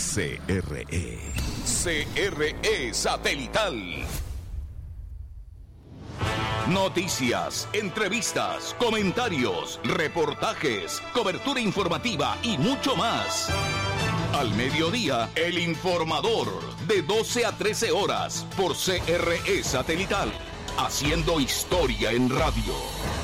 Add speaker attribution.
Speaker 1: CRE. CRE Satelital. Noticias, entrevistas, comentarios, reportajes, cobertura informativa y mucho más. Al mediodía, El Informador, de 12 a 13 horas, por CRE Satelital, haciendo historia en radio.